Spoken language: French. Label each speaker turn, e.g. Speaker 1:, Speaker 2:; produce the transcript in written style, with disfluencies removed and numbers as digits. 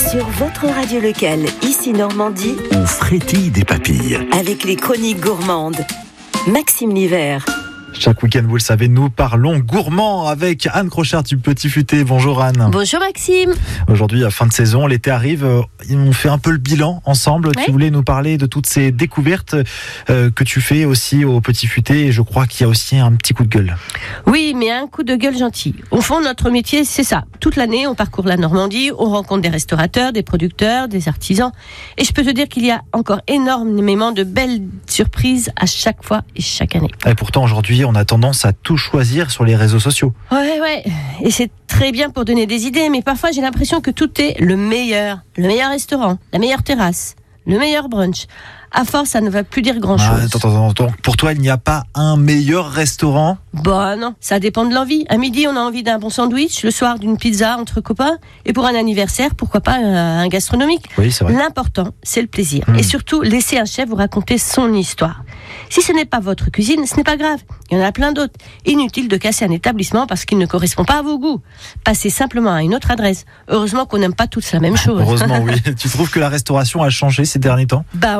Speaker 1: Sur votre radio locale, ici Normandie,
Speaker 2: On frétille des papilles.
Speaker 1: avec les chroniques gourmandes. Maxime Livert.
Speaker 2: Chaque week-end, vous le savez, nous parlons gourmand avec Anne Crochard du Petit Futé. Bonjour Anne.
Speaker 3: Bonjour Maxime.
Speaker 2: Aujourd'hui, à fin de saison, l'été arrive. On fait un peu le bilan ensemble.
Speaker 3: Ouais.
Speaker 2: Tu voulais nous parler de toutes ces découvertes que tu fais aussi au Petit Futé. Et je crois qu'il y a aussi un petit coup de gueule.
Speaker 3: Oui, mais un coup de gueule gentil. Au fond, notre métier, c'est ça. Toute l'année, on parcourt la Normandie, on rencontre des restaurateurs, des producteurs, des artisans. Et je peux te dire qu'il y a encore énormément de belles surprises à chaque fois et chaque année.
Speaker 2: Et pourtant, aujourd'hui, on a tendance à tout choisir sur les réseaux sociaux.
Speaker 3: Ouais. Et c'est très bien pour donner des idées, mais parfois j'ai l'impression que tout est le meilleur restaurant, la meilleure terrasse, le meilleur brunch. À force, ça ne va plus dire grand-chose.
Speaker 2: Attends. Pour toi, il n'y a pas un meilleur restaurant ?
Speaker 3: Bah non, ça dépend de l'envie. À midi, on a envie d'un bon sandwich, le soir d'une pizza entre copains, et pour un anniversaire, pourquoi pas un gastronomique.
Speaker 2: Oui, c'est vrai.
Speaker 3: L'important, c'est le plaisir. Et surtout, laissez un chef vous raconter son histoire. Si ce n'est pas votre cuisine, ce n'est pas grave. Il y en a plein d'autres. Inutile de casser un établissement parce qu'il ne correspond pas à vos goûts. Passez simplement à une autre adresse. Heureusement qu'on n'aime pas tous la même chose.
Speaker 2: Heureusement, oui. Tu trouves que la restauration a changé ces derniers temps ?
Speaker 3: Bah